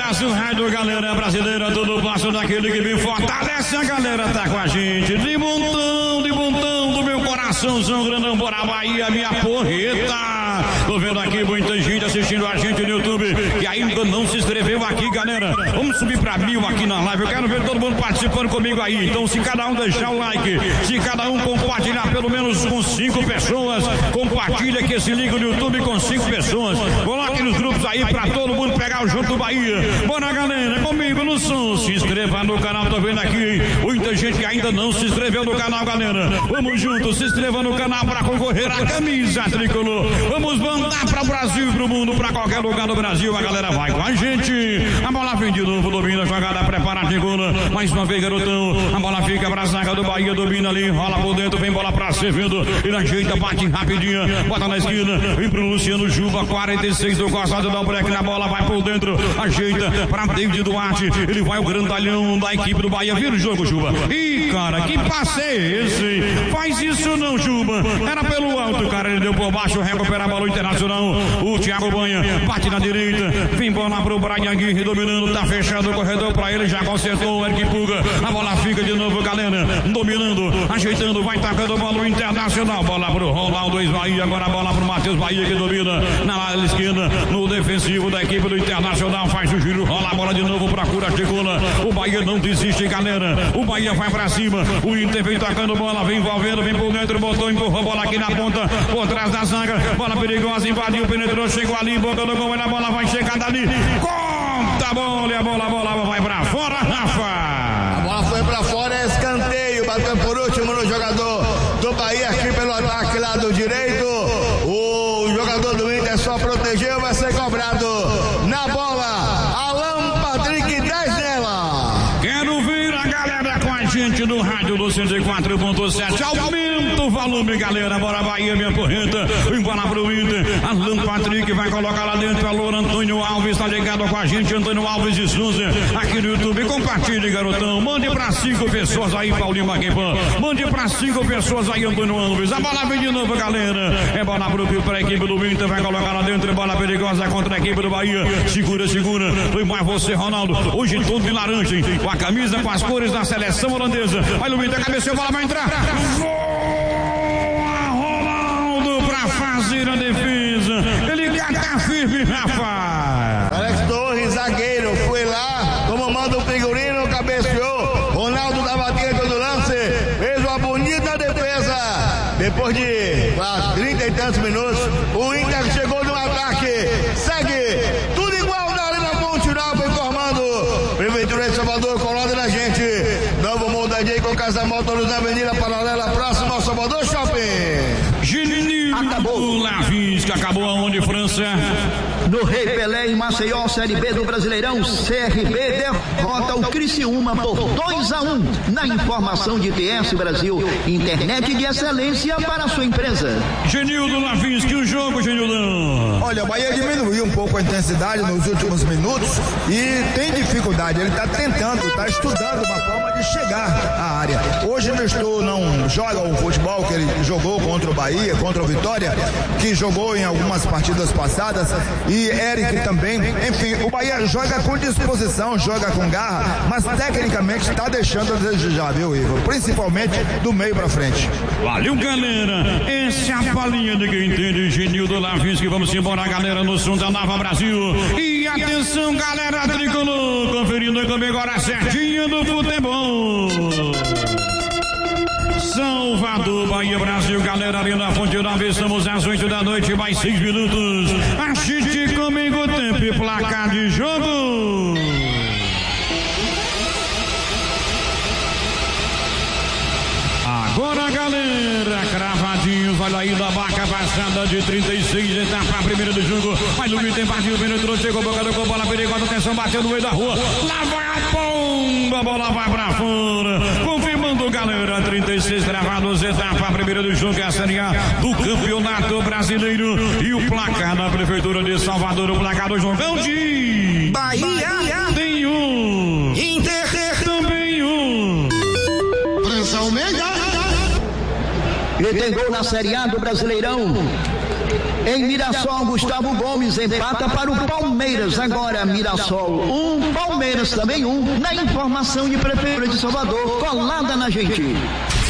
abraço, rádio, galera brasileira, todo passo daquele que me fortalece, a galera tá com a gente, de montão do meu coração, São Grandão, Bora Bahia, minha porreta. Tô vendo aqui muita gente assistindo a gente no YouTube, que ainda não se inscreveu aqui, galera. Vamos subir pra 1000 aqui na live, eu quero ver todo mundo participando comigo aí. Então, se cada um deixar o like, se cada um compartilhar pelo menos com 5 pessoas, compartilha que esse link no YouTube com 5 pessoas, coloque nos grupos aí pra todo mundo pegar o junto do Bahia. Bora, galera, comigo no som, se inscreva no canal, tô vendo aqui muita gente que ainda não se inscreveu no canal, galera. Vamos juntos, se inscreva no canal pra concorrer à camisa tricolor. Vamos mandar pra Brasil, pro mundo, pra qualquer lugar do Brasil, a galera vai com a gente. A bola vem de novo, domina a jogada, prepara a segunda, mais uma vez, garotão, a bola fica pra zaga do Bahia, domina ali, rola por dentro, vem bola pra Sevedo, ele ajeita, bate rapidinho, bota na esquina, vem pro Luciano Juba, 46 do Coçado, dá o break na bola, vai por dentro, ajeita pra David Duarte, ele vai o grandalhão da equipe do Bahia, vira o jogo, Juba. Ih, cara, que passe é esse? Faz isso não, Juba, era pelo alto, cara, ele deu por baixo, recupera a bola Internacional, o Thiago Banha, bate na direita, vem bola pro Brian Aguirre, dominando, tá fechado o corredor pra ele, já consertou o Eric Puga, a bola fica de novo, galera, dominando, ajeitando, vai tacando a bola no Internacional, bola pro Ronaldo Ismael, agora a bola pro Matheus Bahia, que domina na área esquerda, no defensivo da equipe do Internacional, faz o giro, rola a bola de novo, procura a chegona, o Bahia não desiste, galera, o Bahia vai pra cima, o Inter vem tacando bola, vem envolvendo, vem por dentro, botou, empurrou a bola aqui na ponta, por trás da zaga, bola perigosa, invadiu, penetrou, chegou ali, botou no gol, a bola vai chegar dali, conta a bola, e a bola vai pra fora, Rafa. A bola foi pra fora, é escanteio, bateu por último no jogador do Bahia aqui pelo ataque lado direito, o jogador do Inter só protegeu, vai ser cobrado na bola, Alan Patrick 10 nela. Quero ver a galera com a gente no rádio do 104.7, aumenta o volume, galera, bora Bahia, minha porreta, vem bola pro Inter, Alan Patrick vai colocar lá dentro, alô, Antônio Alves, tá ligado com a gente, Antônio Alves de Souza, aqui no YouTube, compartilhe, garotão, mande pra 5 pessoas aí, Paulinho Maguipan, mande pra 5 pessoas aí, Antônio Alves, a bola vem de novo, galera, é bola pra equipe do Inter, vai colocar lá dentro, bola perigosa contra a equipe do Bahia, segura, foi mais você, Ronaldo, hoje todo de laranja, hein? Com a camisa com as cores da seleção holandesa, olha o Inter, cabeceou, a bola vai entrar, Ronaldo pra fazer a defesa, ele cata firme, Rafa. Alex Torres, zagueiro, foi lá, como manda o figurino, cabeceou, Ronaldo tava dentro do lance, fez uma bonita defesa, depois de 30 e tantos minutos, o Inter chegou no ataque, segue, tudo igual na Arena Ponte Nova, informando, Prefeitura de Salvador, colado na gente, novo moldadinho com casa-moto na Avenida Paralela, próximo ao Salvador Shopping. Geninho acabou. Lavisca, acabou aonde, França? No Rei Pelé em Maceió, Série B do Brasileirão, CRB derrota o Criciúma por 2-1. Na informação de TS Brasil, internet de excelência para a sua empresa. Genildo Lavisca, o jogo, Genildão. Olha, o Bahia diminuiu um pouco a intensidade nos últimos minutos e tem dificuldade, ele está tentando, está estudando uma forma de chegar à área. Hoje não joga o futebol que ele jogou contra o Bahia, contra o Vitória, que jogou em algumas partidas passadas, e Eric também. Enfim, o Bahia joga com disposição, joga com garra, mas tecnicamente está deixando a desejar, viu, Ivo? Principalmente do meio pra frente. Valeu, galera. Essa é a palhinha de quem entende, Genildo Lavisca. Vamos embora, galera, no som da Nova Brasil. E atenção, galera tricolor, conferindo comigo agora certinho do futebol. Salvador, Bahia, Brasil, galera, ali na Fonte Nova, estamos às 8 da noite, mais 6 minutos. Assiste comigo, tempo e placar de jogo. Agora, galera, cravadinhos, olha aí da barca passada de 36, etapa primeira do jogo. Mas o Vitor partiu, penetrou, chegou, bocado com bola perigosa, atenção, bateu no meio da rua. Lá vai a bomba, a bola vai pra fora. Confirmando, galera, 36 travados, etapa primeira do jogo, é a Série A do Campeonato Brasileiro. E o placar da Prefeitura de Salvador, o placar do jogão de Bahia tem um, Inter também um. França Almeida. Ele tem gol na Série A do Brasileirão. Em Mirassol, Gustavo Gomes empata para o Palmeiras. Agora Mirassol 1, Palmeiras também 1. Na informação de Prefeitura de Salvador, colada na gente.